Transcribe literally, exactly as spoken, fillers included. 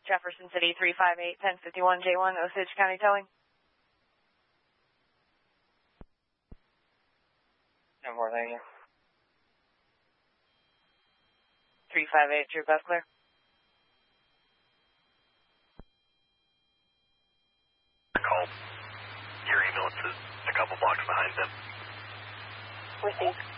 Jefferson City, three five eight, ten fifty-one J one, Osage County Towing. No more, thank you. three five eight, your best clear. Call your ambulance is a couple blocks behind them. Received.